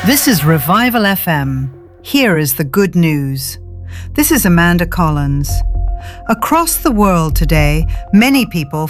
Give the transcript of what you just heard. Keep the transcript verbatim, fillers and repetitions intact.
This is Revival F M. Here is the good news. This is Amanda Collins. Across the world today, many people